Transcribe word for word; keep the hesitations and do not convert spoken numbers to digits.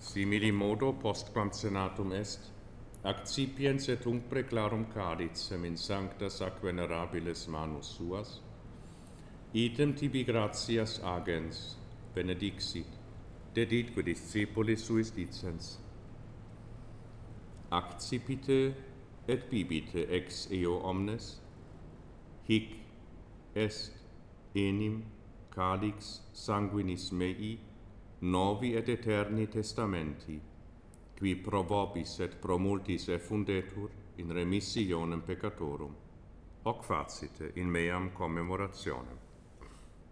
Simili modo postquam senatum est, accipiens et tunc preclarum cadicem in sancta sac venerabilis manus suas, item tibi gratias agens benedixit, deditque discipulis suis dicens. Accipite et bibite ex eo omnes, hic est enim calix sanguinis mei, novi et eterni testamenti, qui pro vobis et pro multis effundetur in remissionem peccatorum, hoc facite in meam commemorationem.